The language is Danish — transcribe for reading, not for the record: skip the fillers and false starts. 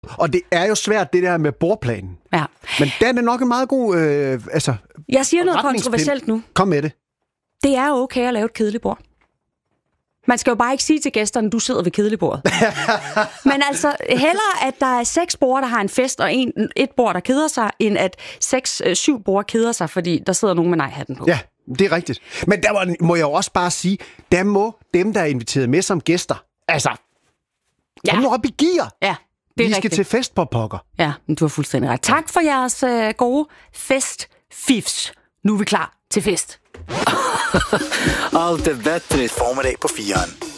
Og det er jo svært, det der med bordplanen. Ja. Men den er nok en meget god... Jeg siger noget kontroversielt nu. Kom med det. Det er okay at lave et kedeligt bord. Man skal jo bare ikke sige til gæsterne, at du sidder ved kedeligbordet. Men altså, hellere at der er 6 borde, der har en fest, og et bord, der keder sig, end at 6-7 borde keder sig, fordi der sidder nogen med nej-hatten på. Ja, det er rigtigt. Men der må jeg jo også bare sige, der må dem, der er inviteret med som gæster, kom nu op i gear. Ja, det er Vi rigtigt. skal til fest på pokker. Ja, men du har fuldstændig ret. Tak for jeres gode festfifs. Nu er vi klar til fest. Allt är bättre. Formiddag på 4'eren.